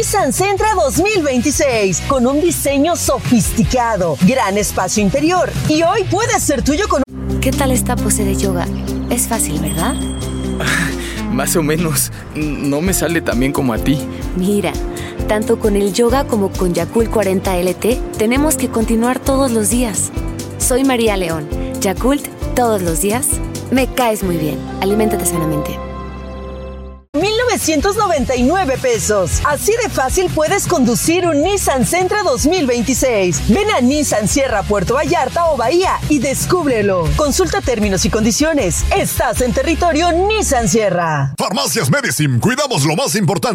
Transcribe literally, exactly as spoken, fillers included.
Nissan Sentra dos mil veintiséis, con un diseño sofisticado, gran espacio interior, y hoy puede ser tuyo con... ¿Qué tal esta pose de yoga? Es fácil, ¿verdad? Más o menos. No me sale tan bien como a ti. Mira, tanto con el yoga como con Yakult cuarenta L T, tenemos que continuar todos los días. Soy María León. Yakult, todos los días. Me caes muy bien. Aliméntate sanamente. mil novecientos noventa y nueve pesos. Así de fácil puedes conducir un Nissan Sentra dos mil veintiséis. Ven a Nissan Sierra Puerto Vallarta o Bahía y descúbrelo. Consulta términos y condiciones. Estás en territorio Nissan Sierra. Farmacias Medisim, cuidamos lo más importante.